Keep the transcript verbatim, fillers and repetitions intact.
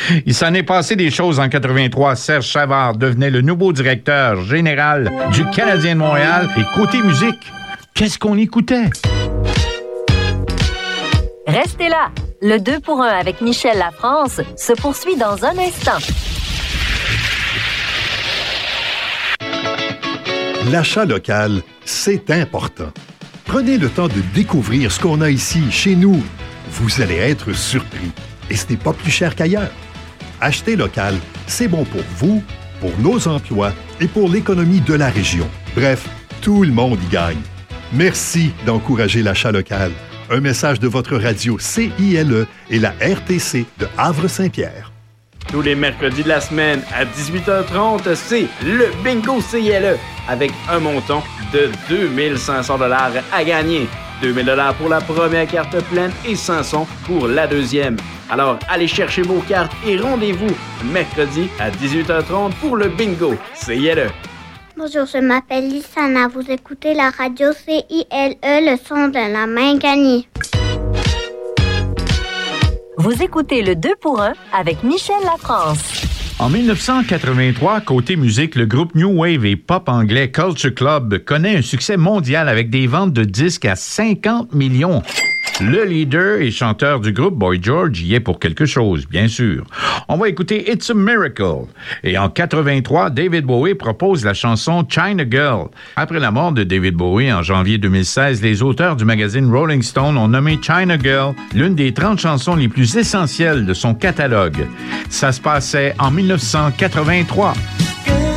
Il s'en est passé des choses en quatre-vingt-trois. Serge Savard devenait le nouveau directeur général du Canadien de Montréal. Et côté musique, qu'est-ce qu'on écoutait? Restez là. Le deux pour un avec Michel Lafrance se poursuit dans un instant. L'achat local, c'est important. Prenez le temps de découvrir ce qu'on a ici, chez nous. Vous allez être surpris. Et ce n'est pas plus cher qu'ailleurs. Acheter local, c'est bon pour vous, pour nos emplois et pour l'économie de la région. Bref, tout le monde y gagne. Merci d'encourager l'achat local. Un message de votre radio C I L E et la R T C de Havre-Saint-Pierre. Tous les mercredis de la semaine à dix-huit heures trente, c'est le Bingo C I L E avec un montant de deux mille cinq cents dollars à gagner. deux mille dollars pour la première carte pleine et cinq cents pour la deuxième. Alors, allez chercher vos cartes et rendez-vous mercredi à dix-huit heures trente pour le Bingo C I L E. Bonjour, je m'appelle Lissana. Vous écoutez la radio C I L E, le son de la main gagnée. Vous écoutez le deux pour un avec Michel Lafrance. En dix-neuf cent quatre-vingt-trois, côté musique, le groupe New Wave et pop anglais Culture Club connaît un succès mondial avec des ventes de disques à cinquante millions. Le leader et chanteur du groupe, Boy George, y est pour quelque chose, bien sûr. On va écouter It's a Miracle. Et en quatre-vingt-trois, David Bowie propose la chanson China Girl. Après la mort de David Bowie en janvier deux mille seize, les auteurs du magazine Rolling Stone ont nommé China Girl l'une des trente chansons les plus essentielles de son catalogue. Ça se passait en dix-neuf cent quatre-vingt-trois.